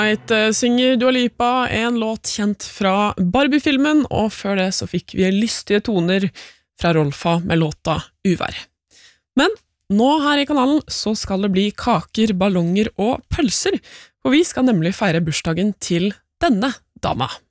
Synger Dua Lipa en låt kjent fra Barbie-filmen, og før det så fikk vi lystige toner fra Rolfa med låta Uvær. Men nå her i kanalen så skal det bli kaker, ballonger og pølser, og vi skal nemlig feire bursdagen til denne dama.